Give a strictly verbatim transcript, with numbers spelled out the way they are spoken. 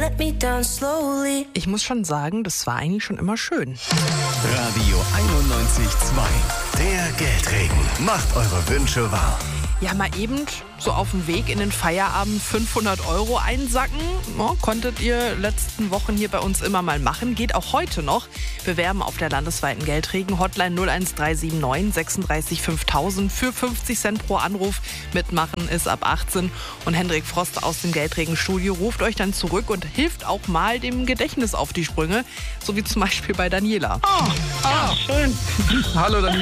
Ich muss schon sagen, das war eigentlich schon immer schön. Radio einundneunzig Komma zwei. Der Geldregen. Macht eure Wünsche wahr. Ja, mal eben so auf dem Weg in den Feierabend fünfhundert Euro einsacken. Ja, konntet ihr letzten Wochen hier bei uns immer mal machen. Geht auch heute noch. Bewerben auf der landesweiten Geldregen-Hotline null eins drei sieben neun sechsunddreißig fünftausend für fünfzig Cent pro Anruf. Mitmachen ist ab achtzehn. Und Hendrik Frost aus dem Geldregen-Studio ruft euch dann zurück und hilft auch mal dem Gedächtnis auf die Sprünge. So wie zum Beispiel bei Daniela. Oh, oh schön. Hallo Daniela.